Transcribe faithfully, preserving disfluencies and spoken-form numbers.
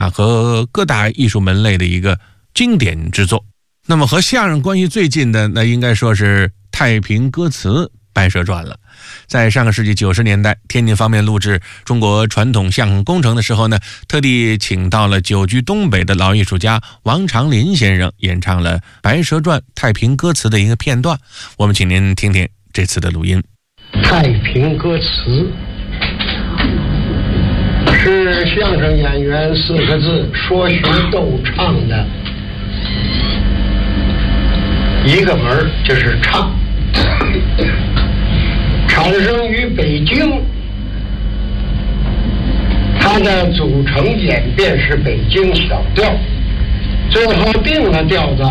啊和各大艺术门类的一个经典之作。那么和相声关系最近的，那应该说是《太平歌词白蛇传》了。在上个世纪九十年代，天津方面录制中国传统相声工程的时候呢，特地请到了久居东北的老艺术家王长林先生，演唱了《白蛇传》太平歌词的一个片段。我们请您听听这次的录音。 太平歌词是相声演员四个字说学逗唱的一个门，就是唱。产生于北京，它的组成演变是北京小调，最后定了调子